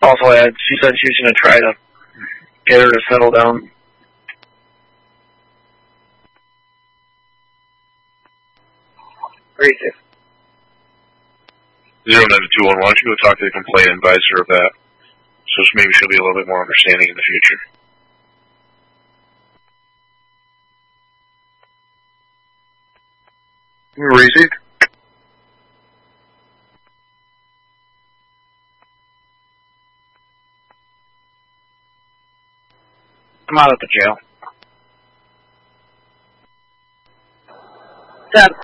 Also, she said she was going to try to get her to settle down. Great. 0921, why don't you go talk to the complaint and advise her of that? So maybe she'll be a little bit more understanding in the future. Received. I'm out at the jail. 10.